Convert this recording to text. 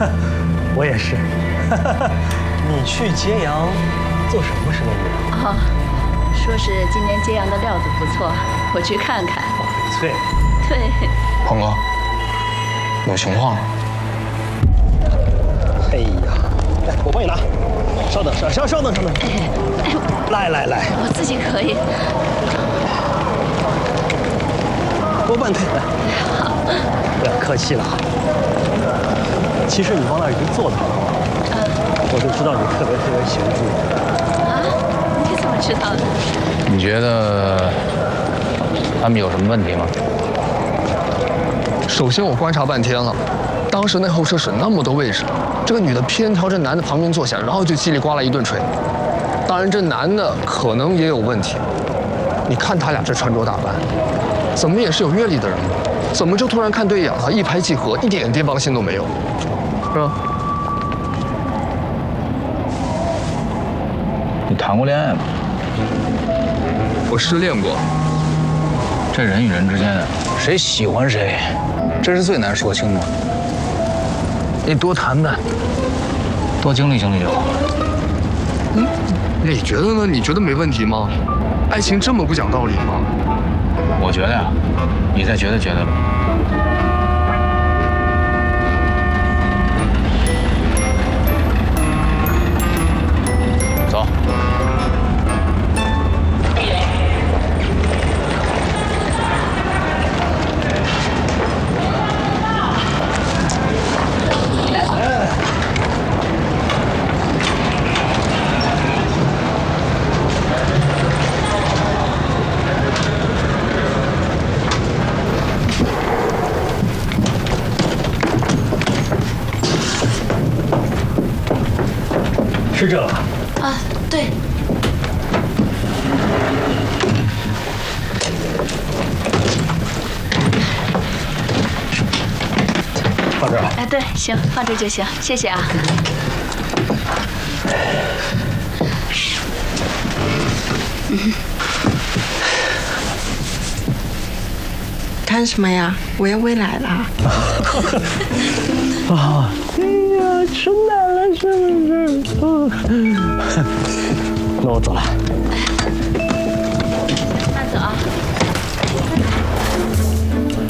我也是。你去揭阳做什么，石头女？ 哦，说是今年揭阳的料子不错，我去看看。 哦，翡翠。 对。 鹏哥，有情况了。 哎呀，来，我帮你拿。稍等，稍等。来， 我自己可以。 多半腿。 好。 不要客气了。其实你往那儿已经坐得很好了。我就知道你特别喜欢住。 啊？你怎么知道的？ 你觉得他们有什么问题吗？ 首先我观察半天了，当时那候车室那么多位置，这个女的偏挑这男的旁边坐下，然后就叽里呱啦一顿捶。当然，这男的可能也有问题。你看他俩这穿着打扮，怎么也是有阅历的人，怎么就突然看对眼了，一拍即合，一点颠簸性都没有，是吧？ 你谈过恋爱吗？ 我失恋过。 这人与人之间的，谁喜欢谁，这是最难说清楚的。你多谈谈，多经历经历就好了。 你觉得呢？你觉得没问题吗？爱情这么不讲道理吗？ 我觉得呀，你再觉得吧。走。 是这吧？ 啊，对。 放这儿。 哎，对，行，放这就行，谢谢啊。 干什么呀？我要喂奶了。 啊！哎呀，吃奶了是不是？那我走了。